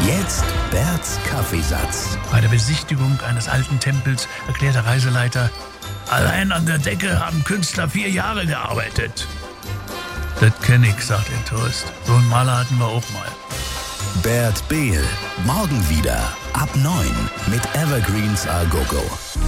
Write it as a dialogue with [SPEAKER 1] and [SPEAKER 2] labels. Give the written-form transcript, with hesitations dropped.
[SPEAKER 1] Jetzt Berts Kaffeesatz.
[SPEAKER 2] Bei der Besichtigung eines alten Tempels erklärt der Reiseleiter: Allein an der Decke haben Künstler 4 Jahre gearbeitet. Das kenn ich, sagt der Tourist. So einen Maler hatten wir auch mal.
[SPEAKER 1] Bert Behl. Morgen wieder ab 9 mit Evergreens A Go Go.